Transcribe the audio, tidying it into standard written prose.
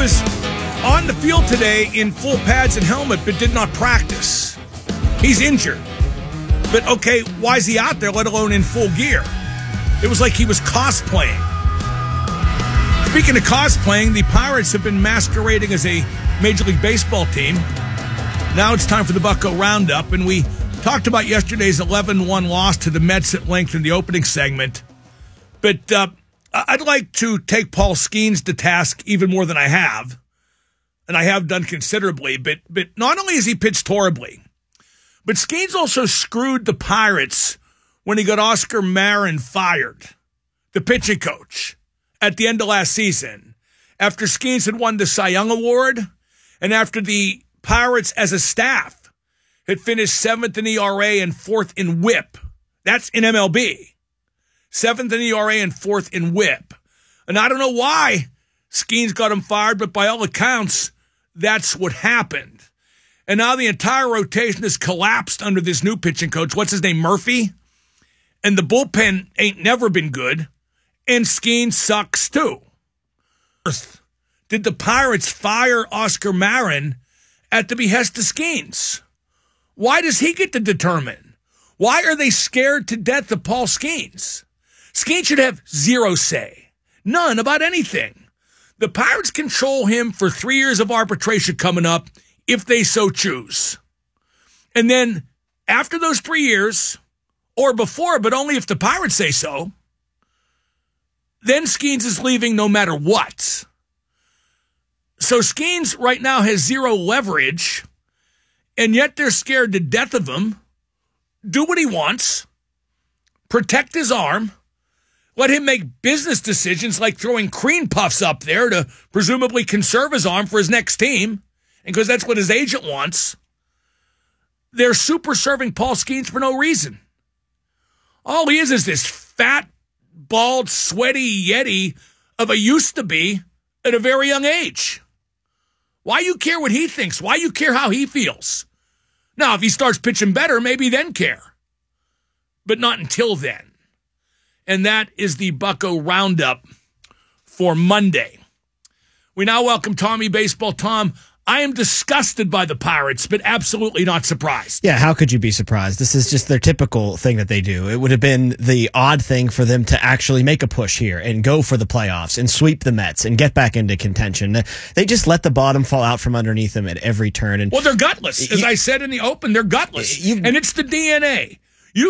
was on the field today in full pads and helmet, but did not practice. He's injured. But okay, why is he out there, let alone in full gear? It was like he was cosplaying. Speaking of cosplaying, the Pirates have been masquerading as a Major League Baseball team. Now it's time for the Bucko Roundup, and we talked about yesterday's 11-1 loss to the Mets at length in the opening segment. But I'd like to take Paul Skenes to task even more than I have, and I have done considerably, but not only has he pitched horribly, but Skenes also screwed the Pirates when he got Oscar Marin fired, the pitching coach, at the end of last season, after Skenes had won the Cy Young Award, and after the Pirates as a staff had finished 7th in ERA and 4th in WHIP. That's in MLB. 7th in ERA and 4th in WHIP. And I don't know why Skenes got him fired, but by all accounts, that's what happened. And now the entire rotation has collapsed under this new pitching coach. What's his name, Murphy? And the bullpen ain't never been good. And Skenes sucks too. Did the Pirates fire Oscar Marin at the behest of Skenes? Why does he get to determine? Why are they scared to death of Paul Skenes? Skenes should have zero say. None about anything. The Pirates control him for 3 years of arbitration coming up if they so choose. And then after those 3 years, or before, but only if the Pirates say so, then Skenes is leaving no matter what. So Skenes right now has zero leverage, and yet they're scared to death of him. Do what he wants. Protect his arm. Let him make business decisions like throwing cream puffs up there to presumably conserve his arm for his next team, and because that's what his agent wants. They're super serving Paul Skenes for no reason. All he is this fat, bald, sweaty yeti of a used to be at a very young age. Why you care what he thinks? Why you care how he feels? Now, if he starts pitching better, maybe then care. But not until then. And that is the Bucko Roundup for Monday. We now welcome Tommy Baseball. Tom, I am disgusted by the Pirates, but absolutely not surprised. Yeah, how could you be surprised? This is just their typical thing that they do. It would have been the odd thing for them to actually make a push here and go for the playoffs and sweep the Mets and get back into contention. They just let the bottom fall out from underneath them at every turn. And well, they're gutless. As I said in the open, they're gutless. And it's the DNA.